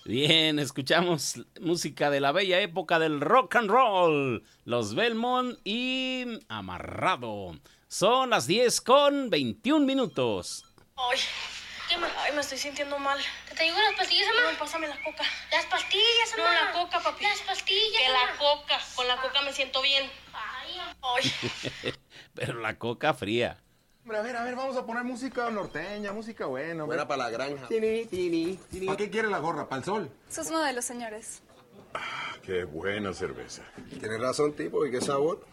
Bien, escuchamos música de la bella época del rock and roll. Los Belmont y Amarrado. Son las 10:21. Ay, me estoy sintiendo mal. ¿Te traigo las pastillas, mamá? No, pásame la coca. Las pastillas, mamá. No, la coca, papi. Las pastillas, Que mamá. la coca. Con la coca me siento bien. Ay, Ay. Pero la coca fría. Hombre, a ver, vamos a poner música norteña, música buena. Buena para la granja. ¿Para qué quiere la gorra? ¿Para el sol? Sus modelos, señores. Qué buena cerveza. Tienes razón, tipo. ¿Y qué sabor?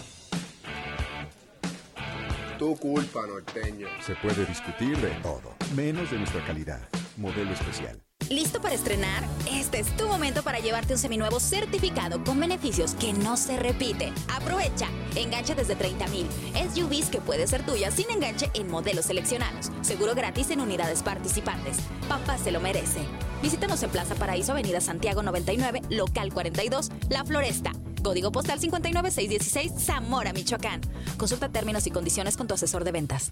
Tu culpa, norteño. Se puede discutir de todo, menos de nuestra calidad. Modelo especial. ¿Listo para estrenar? Este es tu momento para llevarte un seminuevo certificado con beneficios que no se repite. Aprovecha. Enganche desde 30,000. SUVs que puede ser tuya sin enganche en modelos seleccionados. Seguro gratis en unidades participantes. Papá se lo merece. Visítanos en Plaza Paraíso, Avenida Santiago 99, local 42, La Floresta. Código postal 59616, Zamora, Michoacán. Consulta términos y condiciones con tu asesor de ventas.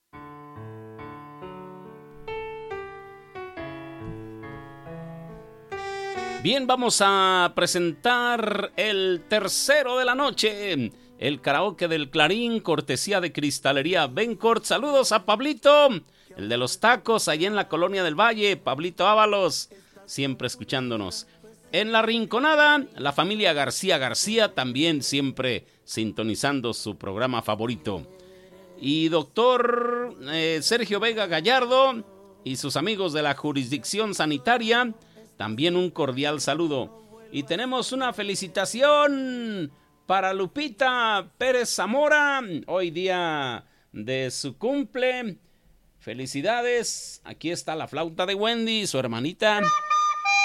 Bien, vamos a presentar el tercero de la noche. El karaoke del Clarín, cortesía de Cristalería Bencourt. Saludos a Pablito, el de los tacos, allá en la Colonia del Valle. Pablito Ábalos, siempre escuchándonos. En La Rinconada, la familia García, también siempre sintonizando su programa favorito. Y doctor Sergio Vega Gallardo y sus amigos de la jurisdicción sanitaria, también un cordial saludo. Y tenemos una felicitación para Lupita Pérez Zamora, hoy día de su cumple. Felicidades, aquí está la flauta de Wendy, su hermanita.